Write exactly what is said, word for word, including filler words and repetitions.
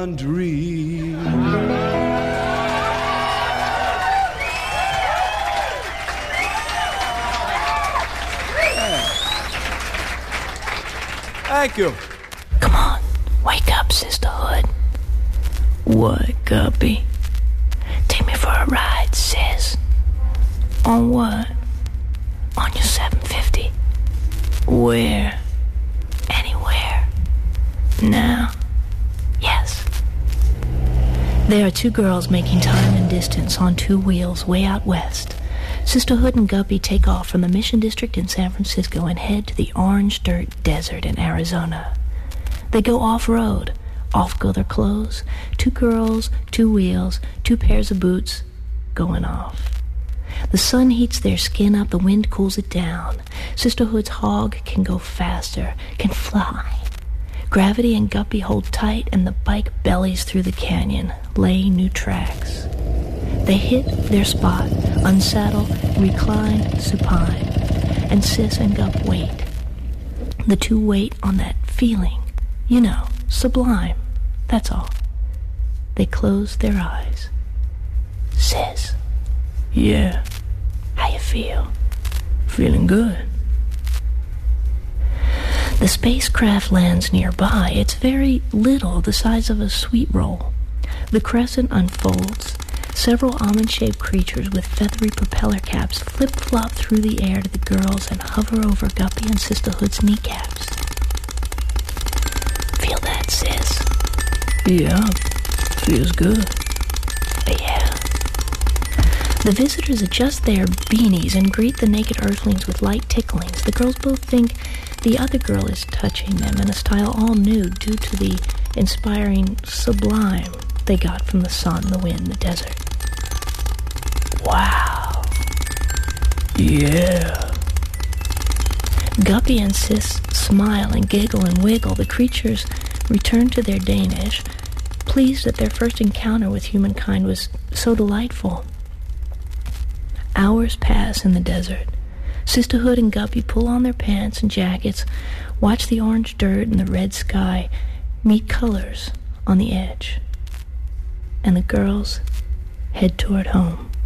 Dream. Thank you. Come on, wake up, sisterhood. What, Guppy? Take me for a ride, sis. On what? On your seven fifty. Where? Anywhere. Now? Yes. There are two girls making time and distance on two wheels way out west. Sisterhood and Guppy take off from the Mission District in San Francisco and head to the Orange Dirt Desert in Arizona. They go off-road. Off go their clothes. Two girls, two wheels, two pairs of boots, going off. The sun heats their skin up, the wind cools it down. Sisterhood's hog can go faster, can fly. Gravity and Guppy hold tight, and the bike bellies through the canyon, laying new tracks. They hit their spot, unsaddle, recline, supine, and Sis and Gup wait. The two wait on that feeling, you know, sublime, that's all. They close their eyes. Sis. Yeah. How you feel? Feeling good. The spacecraft lands nearby. It's very little, the size of a sweet roll. The crescent unfolds. Several almond-shaped creatures with feathery propeller caps flip-flop through the air to the girls and hover over Guppy and Sisterhood's kneecaps. Feel that, sis? Yeah, feels good. Yeah. The visitors adjust their beanies and greet the naked earthlings with light ticklings. The girls both think the other girl is touching them in a style all new due to the inspiring sublime they got from the sun, the wind, the desert. Wow. Yeah. Guppy and Sis smile and giggle and wiggle. The creatures return to their Danish, pleased that their first encounter with humankind was so delightful. Hours pass in the desert. Sisterhood and Guppy pull on their pants and jackets, watch the orange dirt and the red sky meet colors on the edge. And the girls head toward home.